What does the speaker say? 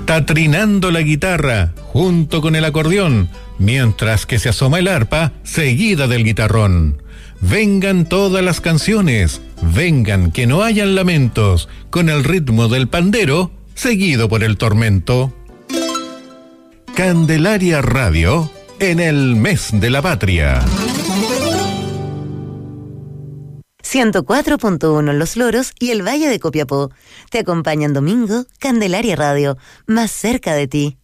Está trinando la guitarra junto con el acordeón, mientras que se asoma el arpa seguida del guitarrón. Vengan todas las canciones, vengan que no hayan lamentos, con el ritmo del pandero seguido por el tormento. Candelaria Radio en el mes de la patria. 104.1 en Los Loros y el Valle de Copiapó. Te acompañan domingo, Candelaria Radio, más cerca de ti.